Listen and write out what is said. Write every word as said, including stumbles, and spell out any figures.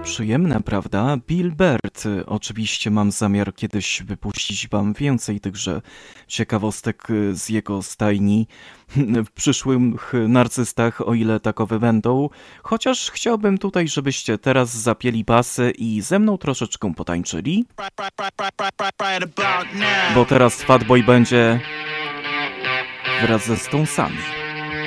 Przyjemne, prawda? Bill Byrd. Oczywiście mam zamiar kiedyś wypuścić wam więcej tychże ciekawostek z jego stajni w przyszłych narcystach, o ile takowe będą. Chociaż chciałbym tutaj, żebyście teraz zapięli basy i ze mną troszeczkę potańczyli. Bo teraz Fatboy będzie wraz ze Stonesami.